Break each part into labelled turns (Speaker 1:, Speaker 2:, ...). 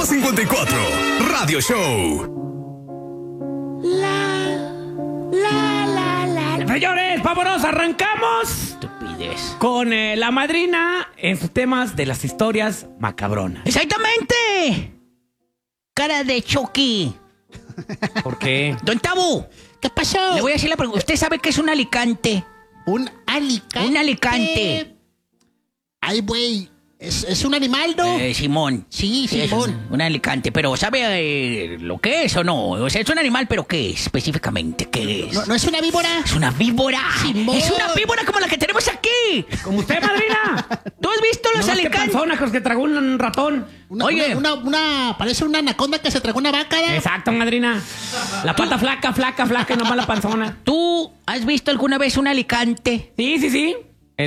Speaker 1: Depa 54, Radio Show.
Speaker 2: Señores, vámonos, arrancamos.
Speaker 3: Estupidez.
Speaker 2: Con la madrina en sus temas de las historias macabronas.
Speaker 3: ¡Exactamente! Cara de Chucky.
Speaker 2: ¿Por qué?
Speaker 3: Don Tabu,
Speaker 4: ¿Qué pasó?
Speaker 3: le voy a decir la pregunta. ¿Usted sabe qué es un alicante?
Speaker 4: Un alicante.
Speaker 3: Un alicante.
Speaker 4: Ay, güey. ¿Es un animal, no?
Speaker 3: Simón.
Speaker 4: Sí,
Speaker 3: Es
Speaker 4: Simón.
Speaker 3: un alicante. Pero ¿sabe lo que es o no? O sea, es un animal, pero ¿qué es específicamente? ¿Qué es?
Speaker 4: ¿No es una víbora?
Speaker 3: Es una víbora.
Speaker 4: Simón.
Speaker 3: Es una víbora como la que tenemos aquí.
Speaker 2: Como usted, madrina.
Speaker 3: ¿Tú has visto los
Speaker 2: No, es que
Speaker 3: alicantes?
Speaker 2: panzona, que tragó un ratón.
Speaker 3: Oye.
Speaker 4: Parece una anaconda que se tragó una vaca, ¿da?
Speaker 2: Exacto, madrina. La pata flaca y nomás la panzona.
Speaker 3: ¿Tú has visto alguna vez un alicante?
Speaker 2: Sí.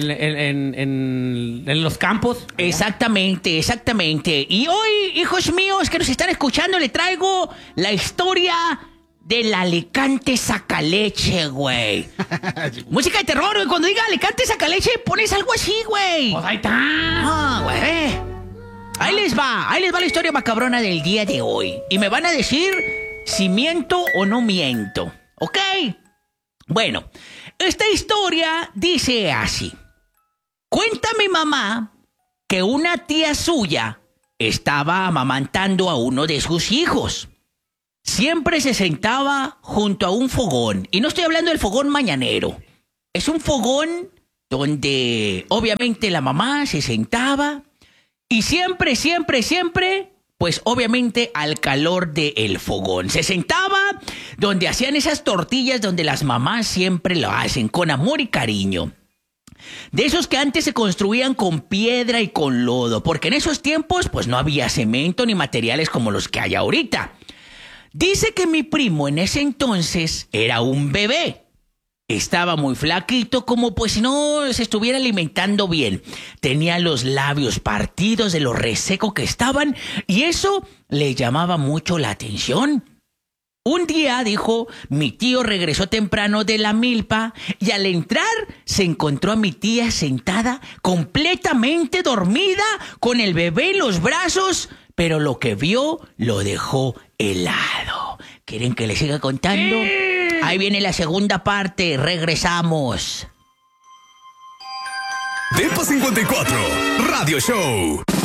Speaker 2: En los campos.
Speaker 3: Exactamente. Y hoy, hijos míos que nos están escuchando, le traigo la historia del alicante sacaleche, güey. Música de terror, güey. Cuando diga alicante sacaleche, pones algo así, güey.
Speaker 2: Pues ahí está.
Speaker 3: Ah, güey. Ahí les va la historia macabrona del día de hoy. Y me van a decir si miento o no miento. ¿Ok? Bueno, esta historia dice así. Cuenta mi mamá que una tía suya estaba amamantando a uno de sus hijos. Siempre se sentaba junto a un fogón. Y no estoy hablando del fogón mañanero. Es un fogón donde obviamente la mamá se sentaba y siempre, pues obviamente al calor del fogón. Se sentaba donde hacían esas tortillas donde las mamás siempre lo hacen, con amor y cariño. De esos que antes se construían con piedra y con lodo, porque en esos tiempos pues no había cemento ni materiales como los que hay ahorita. Dice que mi primo en ese entonces era un bebé. Estaba muy flaquito, como pues si no se estuviera alimentando bien. Tenía los labios partidos de lo reseco que estaban y eso le llamaba mucho la atención. Un día, dijo, mi tío regresó temprano de la milpa y al entrar se encontró a mi tía sentada completamente dormida con el bebé en los brazos, pero lo que vio lo dejó helado. ¿Quieren que les siga contando?
Speaker 2: Sí.
Speaker 3: Ahí viene la segunda parte, regresamos.
Speaker 1: Depa 54, Radio Show.